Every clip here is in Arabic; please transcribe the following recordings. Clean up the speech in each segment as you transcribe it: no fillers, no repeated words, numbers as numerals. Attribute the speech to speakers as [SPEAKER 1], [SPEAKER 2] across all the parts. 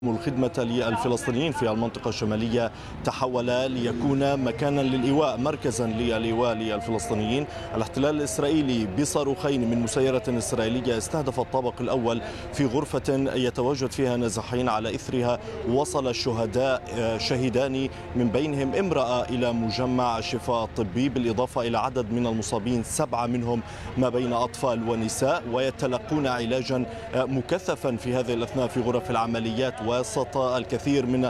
[SPEAKER 1] الخدمة للفلسطينيين في المنطقة الشمالية تحول ليكون مكانا للإيواء، مركزا للإيواء للفلسطينيين. الاحتلال الإسرائيلي بصاروخين من مسيرة إسرائيلية استهدف الطابق الأول في غرفة يتواجد فيها نازحين. على إثرها وصل الشهداء شهيدان من بينهم امرأة إلى مجمع الشفاء الطبي، بالإضافة إلى عدد من المصابين 7 منهم ما بين أطفال ونساء، ويتلقون علاجا مكثفا في هذه الأثناء في غرف العمليات، وسط الكثير من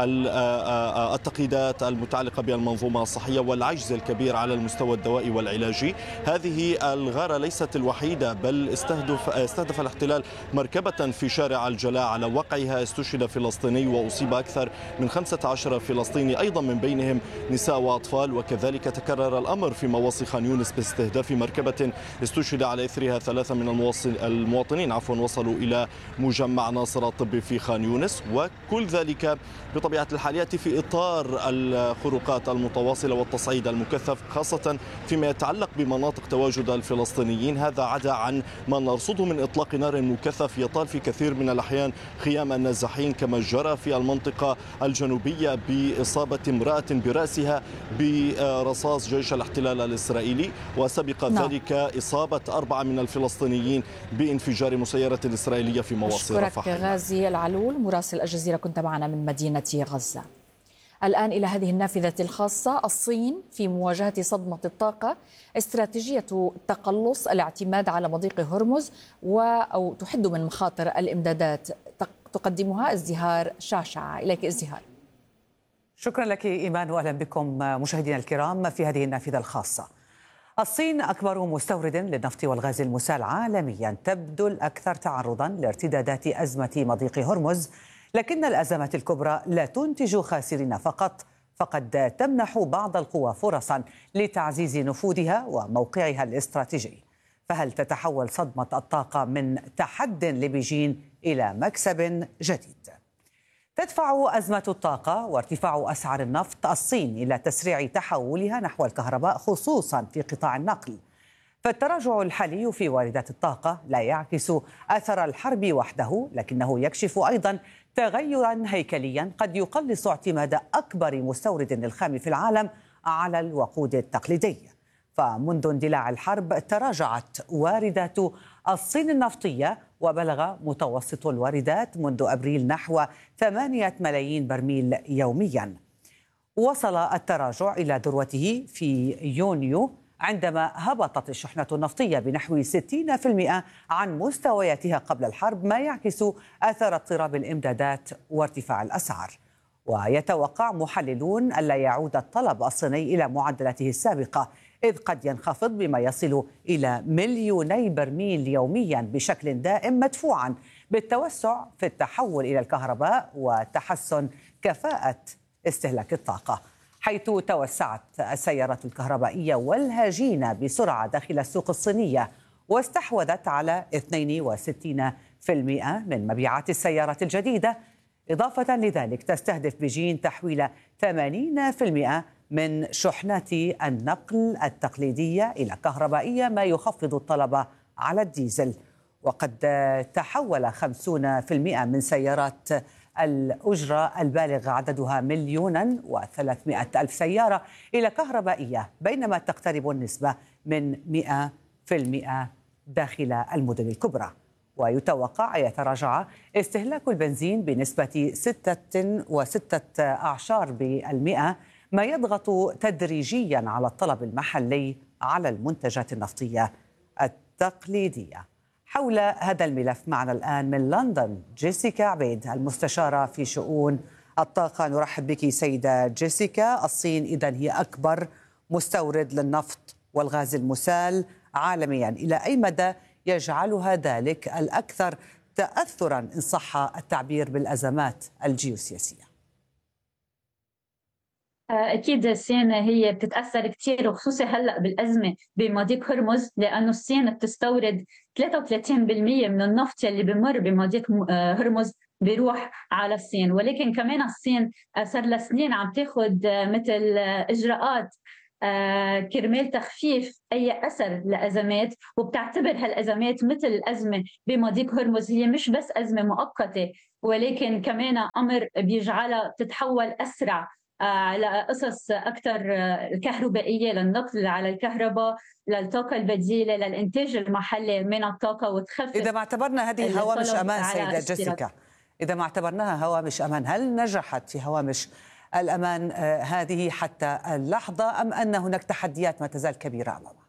[SPEAKER 1] التقييدات المتعلقة بالمنظومة الصحية والعجز الكبير على المستوى الدوائي والعلاجي. هذه الغارة ليست الوحيدة، بل استهدف الاحتلال مركبة في شارع الجلاء، على وقعها استشهد فلسطيني وأصيب أكثر من 15 فلسطيني، أيضا من بينهم نساء وأطفال. وكذلك تكرر الأمر في مواصي خان يونس باستهداف مركبة استشهد على إثرها 3 من المواطنين وصلوا إلى مجمع ناصر الطبي في خان يونس. وكل ذلك بطبيعة الحال يأتي في إطار الخروقات المتواصلة والتصعيد المكثف، خاصة فيما يتعلق بمناطق تواجد الفلسطينيين. هذا عدا عن ما نرصده من إطلاق نار مكثف يطال في كثير من الأحيان خيام النازحين، كما جرى في المنطقة الجنوبية بإصابة امرأة برأسها برصاص جيش الاحتلال الإسرائيلي، وسبق ذلك إصابة 4 من الفلسطينيين بانفجار مسيرة إسرائيلية في مواصي رفح.
[SPEAKER 2] غازي العلول مراسل الجزيرة، كنت معنا من مدينة غزة. الآن إلى هذه النافذة الخاصة. الصين في مواجهة صدمة الطاقة، استراتيجية تقلص الاعتماد على مضيق هرمز أو تحد من مخاطر الإمدادات، تقدمها ازدهار شعشعة. إليك ازدهار.
[SPEAKER 3] شكرا لك إيمان، وأهلا بكم مشاهدينا الكرام في هذه النافذة الخاصة. الصين أكبر مستورد للنفط والغاز المسال عالميا، تبدو الأكثر تعرضا لارتدادات أزمة مضيق هرمز، لكن الأزمات الكبرى لا تنتج خاسرين فقط، فقد تمنح بعض القوى فرصا لتعزيز نفوذها وموقعها الاستراتيجي. فهل تتحول صدمة الطاقة من تحد لبيجين إلى مكسب جديد؟ تدفع أزمة الطاقة وارتفاع أسعار النفط الصين إلى تسريع تحولها نحو الكهرباء، خصوصا في قطاع النقل. فالتراجع الحالي في واردات الطاقة لا يعكس أثر الحرب وحده، لكنه يكشف أيضا تغيرا هيكليا قد يقلص اعتماد أكبر مستورد للخام في العالم على الوقود التقليدي. فمنذ اندلاع الحرب تراجعت واردات الصين النفطية، وبلغ متوسط الواردات منذ أبريل نحو 8 ملايين برميل يوميا. وصل التراجع إلى ذروته في يونيو عندما هبطت الشحنة النفطية بنحو 60% عن مستوياتها قبل الحرب، ما يعكس أثر اضطراب الإمدادات وارتفاع الأسعار. ويتوقع محللون ألا يعود الطلب الصيني إلى معدلاته السابقة، إذ قد ينخفض بما يصل إلى 2 برميل يوميا بشكل دائم، مدفوعا بالتوسع في التحول إلى الكهرباء وتحسن كفاءة استهلاك الطاقة، حيث توسعت السيارات الكهربائية والهجينة بسرعة داخل السوق الصينية، واستحوذت على 62% من مبيعات السيارات الجديدة. إضافة لذلك تستهدف بيجين تحويل 80% من شحنات النقل التقليدية إلى كهربائية، ما يخفض الطلب على الديزل. وقد تحول 50% من سيارات الأجرة البالغ عددها 1,300,000 سيارة إلى كهربائية، بينما تقترب النسبة من 100% داخل المدن الكبرى. ويتوقع أن يتراجع استهلاك البنزين بنسبة 6.6%، ما يضغط تدريجيا على الطلب المحلي على المنتجات النفطية التقليدية. حول هذا الملف معنا الآن من لندن جيسيكا عبيد، المستشارة في شؤون الطاقة. نرحب بك سيدة جيسيكا. الصين إذن هي أكبر مستورد للنفط والغاز المسال عالميا، إلى أي مدى يجعلها ذلك الأكثر تأثرا إن صح التعبير بالأزمات الجيوسياسية؟
[SPEAKER 4] أكيد الصين هي بتتأثر كثير، وخصوصا هلأ بالأزمة بمضيق هرمز، لأنه الصين بتستورد 33% من النفط اللي بمر بمضيق هرمز بيروح على الصين. ولكن كمان الصين صار لها سنين عم تاخذ مثل إجراءات كرمال تخفيف أي أثر لأزمات، وبتعتبر هالأزمات مثل الأزمة بمضيق هرمز هي مش بس أزمة مؤقتة، ولكن كمان أمر بيجعلها تتحول أسرع على قصص أكثر كهربائية للنقل على الكهرباء، للطاقة البديلة، للإنتاج المحلي من الطاقة، وتخفف.
[SPEAKER 3] إذا ما اعتبرنا هذه هوامش أمان سيدة
[SPEAKER 4] استيراد.
[SPEAKER 3] جيسيكا، إذا ما اعتبرناها هوامش أمان، هل نجحت في هوامش الأمان هذه حتى اللحظة، أم أن هناك تحديات ما تزال كبيرة أمامها؟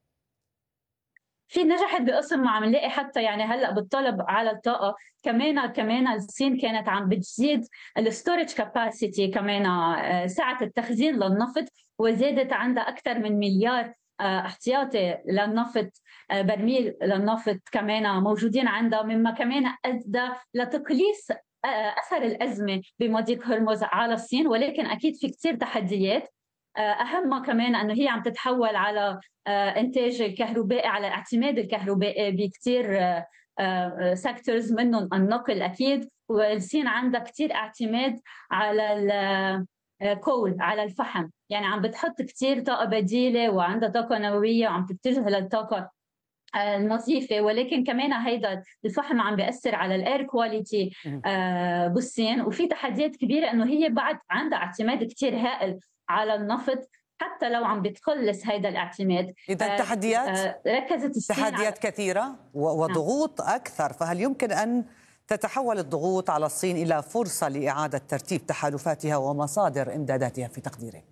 [SPEAKER 4] في نجحت بقسم، ما عم نلاقي حتى يعني هلا بالطلب على الطاقه كمان الصين كانت عم بتزيد الستورج كاباسيتي، كمان سعه التخزين للنفط، وزادت عندها اكثر من مليار احتياطي للنفط، برميل للنفط كمان موجودين عندها، مما كمان ادى لتقليص اثر الازمه بمضيق هرمز على الصين. ولكن اكيد في كثير تحديات، اهمها كمان انه هي عم تتحول على انتاج الكهربائي، على الاعتماد الكهربائي بكثير سيكتورز، منهم النقل اكيد. والصين عندها كثير اعتماد على الكول، على الفحم، يعني عم بتحط كثير طاقه بديله، وعندها طاقه نوويه، وعم تتجه للطاقه النظيفه. ولكن كمان هيدا الفحم عم بيأثر على الاير كواليتي بالصين، وفي تحديات كبيره انه هي بعد عندها اعتماد كثير هائل على النفط حتى لو عم بتقلص هيدا الاعتماد.
[SPEAKER 3] إذا تحديات
[SPEAKER 4] ركزت الصين
[SPEAKER 3] تحديات كثيرة وضغوط أكثر، فهل يمكن أن تتحول الضغوط على الصين إلى فرصة لإعادة ترتيب تحالفاتها ومصادر إمداداتها في تقديرك؟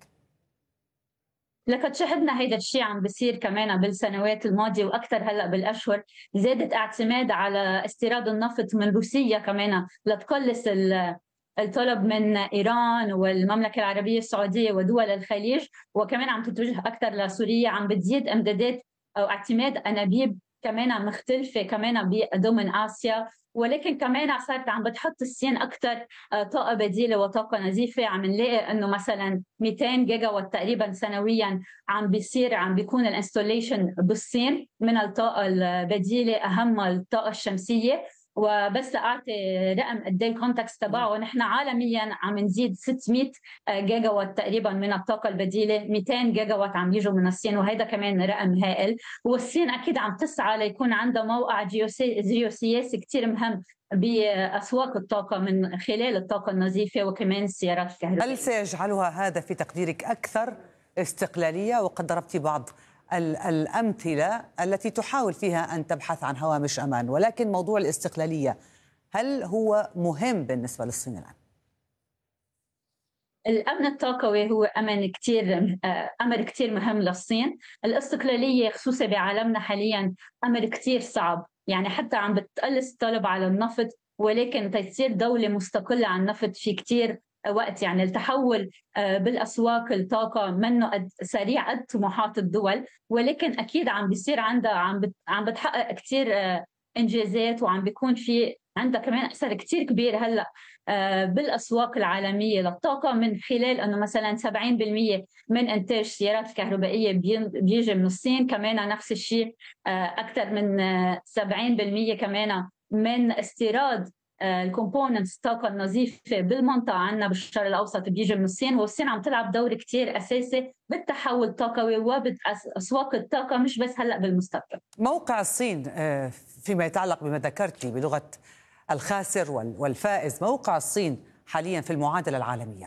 [SPEAKER 4] لقد شهدنا هيدا الشيء عم بيصير كمان بالسنوات الماضية وأكثر هلأ بالأشهر. زادت اعتماد على استيراد النفط من روسيا كمان لتقلص الطلب من إيران والمملكة العربية السعودية ودول الخليج، وكمان عم تتوجه أكثر لسوريا. عم بتزيد إمدادات أو اعتماد أنابيب كمان مختلفة كمان بضمن آسيا. ولكن كمان صارت عم بتحط الصين أكثر طاقة بديلة وطاقة نظيفة. عم نلاقي إنه مثلا 200 جيجا وات تقريبا سنويا عم بيكون الانستوليشن بالصين من الطاقة البديلة، أهمها الطاقة الشمسية. وبس لاعطي رقم قد ايه الكونتكست تبعه، نحن عالميا عم نزيد 600 جيجا وات تقريبا من الطاقه البديله، 200 جيجا وات عم يجوا من الصين، وهذا كمان رقم هائل. والصين اكيد عم تسعى ليكون عندها موقع جيوسياسي كثير مهم باسواق الطاقه من خلال الطاقه النظيفه وكمان السيارات الكهربائيه.
[SPEAKER 3] هل سيجعلها هذا في تقديرك اكثر استقلاليه؟ وقد ضربتي بعض الأمثلة التي تحاول فيها أن تبحث عن هوامش أمان، ولكن موضوع الاستقلالية هل هو مهم بالنسبة للصين الآن؟
[SPEAKER 4] الأمن الطاقوي هو أمر كتير مهم للصين. الاستقلالية خصوصا بعالمنا حاليا أمر كتير صعب، يعني حتى عم بتقلص الطلب على النفط، ولكن تصير دولة مستقلة عن النفط في كتير وقت. يعني التحول بالأسواق الطاقة منه سريع قد طموحات الدول، ولكن أكيد عم بيصير عندها عم بتحقق كتير إنجازات، وعم بيكون في عندها كمان أثر كتير كبير هلأ بالأسواق العالمية للطاقة، من خلال أنه مثلا 70% من إنتاج السيارات الكهربائية بيجي من الصين. كمان نفس الشيء أكثر من 70% كمان من استيراد الكومبوننتس الطاقة النظيفة بالمنطقة عندنا بالشرق الأوسط بيجي من الصين. والصين عم تلعب دور كتير أساسي بالتحول الطاقوي وبأسواق الطاقة، مش بس هلأ بالمستقبل.
[SPEAKER 3] موقع الصين فيما يتعلق بما ذكرتي بلغة الخاسر والفائز، موقع الصين حاليا في المعادلة العالمية؟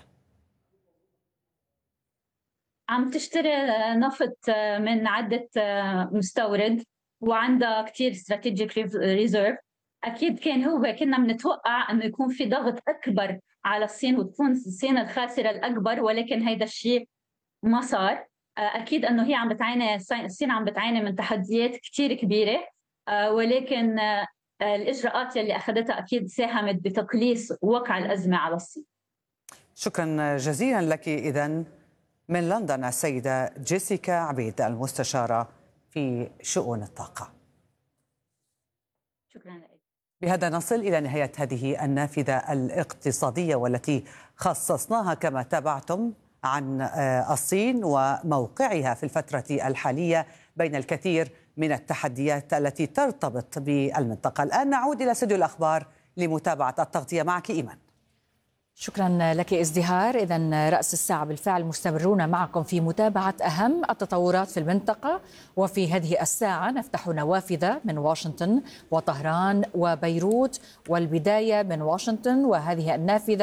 [SPEAKER 4] عم تشتري نفط من عدة مستورد، وعندها كتير استراتيجيك ريزيرف. أكيد كنا بنتوقع أنه يكون في ضغط أكبر على الصين وتكون الصين الخاسرة الأكبر، ولكن هيدا الشيء ما صار. أكيد أنه هي الصين عم بتعاني من تحديات كتير كبيرة، ولكن الإجراءات اللي أخذتها أكيد ساهمت بتقليص وقع الأزمة على الصين.
[SPEAKER 3] شكرا جزيلا لك. إذن من لندن السيدة جيسيكا عبيد المستشارة في شؤون الطاقة.
[SPEAKER 4] شكرا لك.
[SPEAKER 3] بهذا نصل إلى نهاية هذه النافذة الاقتصادية والتي خصصناها كما تابعتم عن الصين وموقعها في الفترة الحالية بين الكثير من التحديات التي ترتبط بالمنطقة. الآن نعود إلى استوديو الأخبار لمتابعة التغطية. معك إيمان.
[SPEAKER 2] شكرا لك ازدهار. إذن رأس الساعة بالفعل مستمرون معكم في متابعة أهم التطورات في المنطقة، وفي هذه الساعة نفتح نوافذ من واشنطن وطهران وبيروت، والبداية من واشنطن، وهذه النافذة